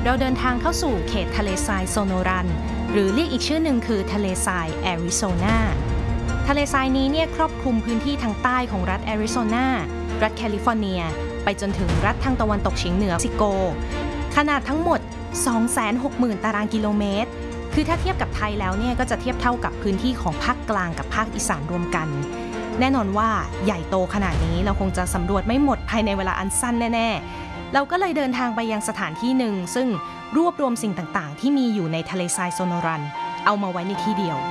เราเดินทางเข้าสู่เขตทะเลทรายโซโนรันหรือเรียกอีกชื่อหนึ่งคือทะเลทรายแอริโซนาทะเลทรายนี้เนี่ยครอบคลุมพื้นที่ทางใต้ของรัฐแอริโซนารัฐแคลิฟอร์เนียไปจนถึงรัฐทางตะวันตกเฉียงเหนือเม็กซิโกขนาดทั้งหมด 260,000 ตารางกิโลเมตรคือถ้าเทียบกับไทยแล้วเนี่ยก็จะเทียบเท่ากับพื้นที่ของภาคกลางกับภาคอีสานรวมกันแน่นอนว่าใหญ่โตขนาดนี้เราคงจะสำรวจไม่หมดภายในเวลาอันสั้นแน่ๆเราก็เลยเดินทางไปยังสถานที่หนึ่งซึ่งรวบรวมสิ่งต่างๆที่มีอยู่ในทะเลทรายโซโนรันเอามาไว้ในที่เดียว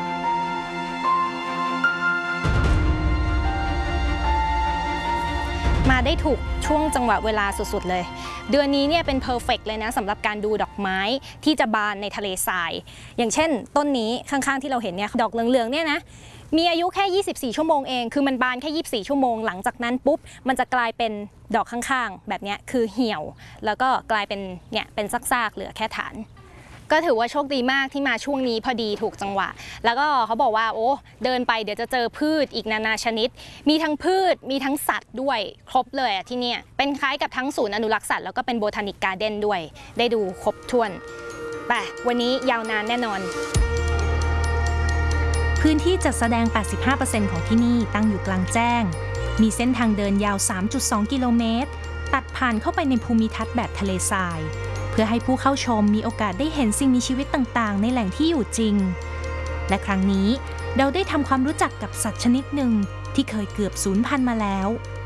มาได้ถูกช่วงจังหวะเวลาสุดๆเลยเดือนนี้เนี่ยเป็นเพอร์เฟกต์เลยนะสำหรับการดูดอกไม้ที่จะบานในทะเลทรายอย่างเช่นต้นนี้ข้างๆที่เราเห็นเนี่ยดอกเหลืองๆเนี่ยนะมีอายุแค่24ชั่วโมงเองคือมันบานแค่24ชั่วโมงหลังจากนั้นปุ๊บมันจะกลายเป็นดอกข้างๆแบบนี้คือเหี่ยวแล้วก็กลายเป็นเนี่ยเป็นซากๆเหลือแค่ฐานก็ถือว่าโชคดีมากที่มาช่วงนี้พอดีถูกจังหวะแล้วก็เขาบอกว่าโอ้เดินไปเดี๋ยวจะเจอพืชอีกนานาชนิดมีทั้งพืชมีทั้งสัตว์ด้วยครบเลยที่นี่เป็นคล้ายกับทั้งศูนย์อนุรักษ์สัตว์แล้วก็เป็นโบทานิกการ์เด้นด้วยได้ดูครบถ้วนแต่วันนี้ยาวนานแน่นอนพื้นที่จัดแสดง 85% ของที่นี่ตั้งอยู่กลางแจ้งมีเส้นทางเดินยาว 3.2 กิโลเมตรตัดผ่านเข้าไปในภูมิทัศน์แบบทะเลทรายเพื่อให้ผู้เข้าชมมีโอกาสได้เห็นสิ่งมีชีวิตต่างๆในแหล่งที่อยู่จริงและครั้งนี้เราได้ทำความรู้จักกับสัตว์ชนิดหนึ่งที่เคยเกือบสูญพันธุ์มาแล้ว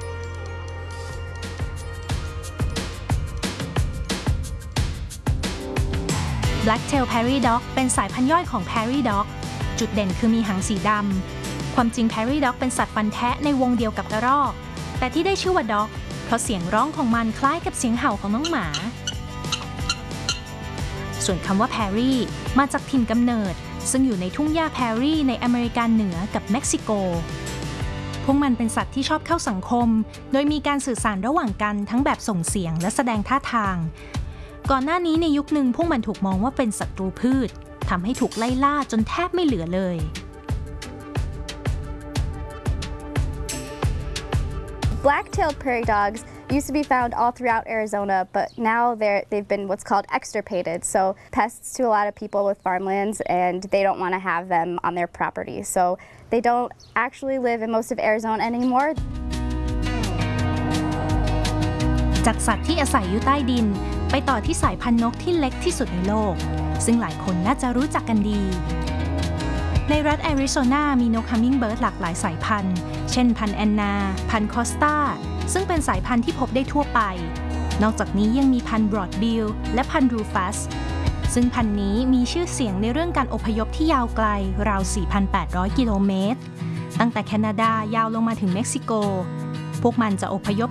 Black-tailed Prairie Dog เป็นสายพันธุ์ย่อยของ Prairie Dog จุดเด่นคือมีหางสีดำความจริง Prairie Dog เป็นสัตว์ฟันแทะในวงเดียวกับกระรอกแต่ที่ได้ชื่อว่า Dog เพราะเสียงร้องของมันคล้ายกับเสียงเห่าของน้องหมาส่วนคำว่า Prairie มาจากถิ่นกำเนิดซึ่งอยู่ในทุ่งหญ้า Prairie ในอเมริกาเหนือกับเม็กซิโกพวกมันเป็นสัตว์ที่ชอบเข้าสังคมโดยมีการสื่อสารระหว่างกันทั้งแบบส่งเสียงและแสดงท่าทางก่อนหน้านี้ในยุคหนึ่งพวกมันถูกมองว่าเป็นศัตรูพืชทำให้ถูกไล่ล่าจนแทบไม่เหลือเลย Black-tailed prairie dogs used to be found all throughout Arizona, but now they've been what's called extirpated. So pests to a lot of people with farmlands, and they don't want to have them on their property. So they don't actually live in most of Arizona anymore. จากสัตว์ที่อาศัยอยู่ใต้ดินไปต่อที่สายพันธุ์นกที่เล็กที่สุดในโลกซึ่งหลายคนน่าจะรู้จักกันดีในรัฐแอริโซนามีนกฮัมมิงเบิร์ดหลากหลายสายพันธุ์เช่นพันธุ์แอนนาพันธุ์คอสตาซึ่งเป็นสายพันธุ์ที่พบได้ทั่วไปนอกจากนี้ยังมีพันธุ์บรอดบิลและพันธุ์รูฟัสซึ่งพันธุ์นี้มีชื่อเสียงในเรื่องการอพยพที่ยาวไกลราว 4,800 กิโลเมตรตั้งแต่แคนาดายาวลงมาถึงเม็กซิโกพวกมันจะอพยพ